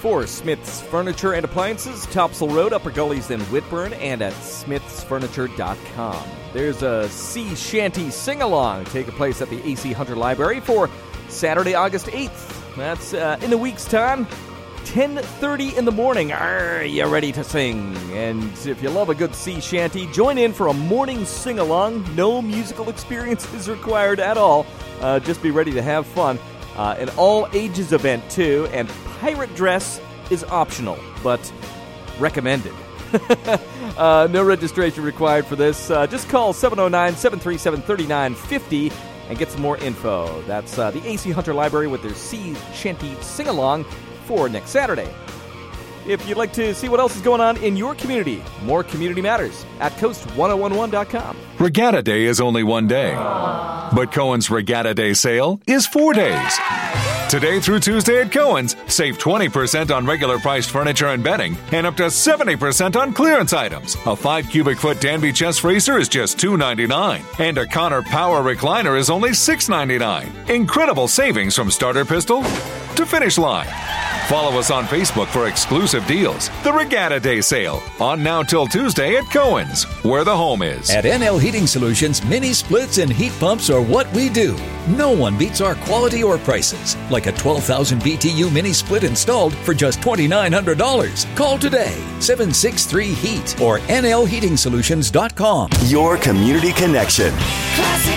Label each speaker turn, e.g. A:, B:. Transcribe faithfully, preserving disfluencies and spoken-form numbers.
A: for Smith's Furniture and Appliances, Topsail Road, Upper Gullies in Whitburn, and at smiths furniture dot com. There's a sea shanty sing-along taking place at the A C Hunter Library for Saturday, August eighth. That's uh, in a week's time, ten thirty in the morning. Are you ready to sing? And if you love a good sea shanty, join in for a morning sing-along. No musical experience is required at all. Uh, just be ready to have fun. Uh, an all-ages event, too, and pirate dress is optional, but recommended. uh, no registration required for this. Uh, just call seven oh nine, seven three seven, three nine five oh and get some more info. That's uh, the A C Hunter Library with their Sea Shanty Sing-Along for next Saturday. If you'd like to see what else is going on in your community, more Community Matters at coast ten eleven dot com.
B: Regatta Day is only one day, but Cohen's Regatta Day sale is four days. Today through Tuesday at Cohen's, save twenty percent on regular priced furniture and bedding and up to seventy percent on clearance items. A five cubic foot Danby chest freezer is just two ninety-nine, and a Connor Power recliner is only six ninety-nine. Incredible savings from starter pistol to finish line. Follow us on Facebook for exclusive deals. The Regatta Day sale, on now till Tuesday at Cohen's, where the home is.
C: At N L Heating Solutions, mini splits and heat pumps are what we do. No one beats our quality or prices, like a twelve thousand B T U mini split installed for just two thousand nine hundred dollars. Call today, seven six three HEAT or N L heating solutions dot com.
D: Your community connection.
E: Classic